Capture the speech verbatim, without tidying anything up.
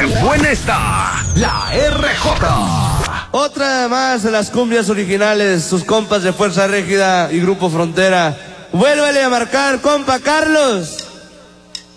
buena está la R J. Otra más de las cumbias originales, sus compas de Fuerza Régida y Grupo Frontera. Vuélvale a marcar, compa Carlos.